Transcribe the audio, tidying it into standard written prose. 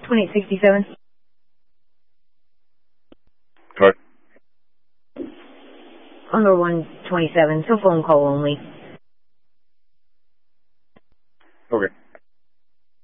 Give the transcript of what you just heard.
2867. Sorry. Under 127, so phone call only. Okay.